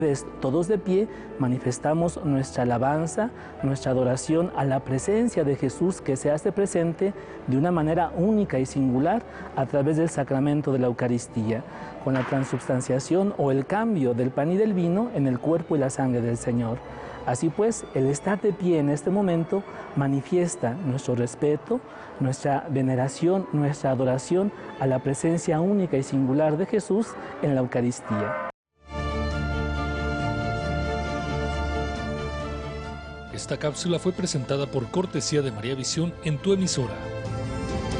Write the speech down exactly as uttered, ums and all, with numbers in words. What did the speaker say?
Todos de pie manifestamos nuestra alabanza, nuestra adoración a la presencia de Jesús que se hace presente de una manera única y singular a través del sacramento de la Eucaristía, con la transubstanciación o el cambio del pan y del vino en el cuerpo y la sangre del Señor. Así pues, el estar de pie en este momento manifiesta nuestro respeto, nuestra veneración, nuestra adoración a la presencia única y singular de Jesús en la Eucaristía. Esta cápsula fue presentada por cortesía de María Visión en tu emisora.